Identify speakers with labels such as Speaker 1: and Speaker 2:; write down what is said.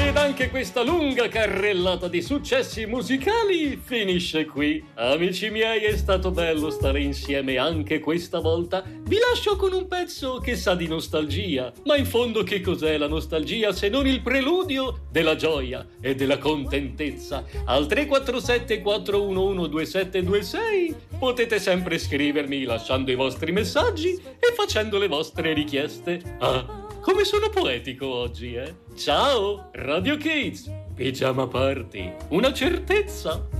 Speaker 1: Ed anche questa lunga carrellata di successi musicali finisce qui. Amici miei, è stato bello stare insieme anche questa volta. Vi lascio con un pezzo che sa di nostalgia. Ma in fondo che cos'è la nostalgia se non il preludio della gioia e della contentezza? Al 347 411 2726 potete sempre scrivermi lasciando i vostri messaggi e facendo le vostre richieste. Ah, come sono poetico oggi, eh? Ciao, Radio Kids, Pigiama Party, una certezza.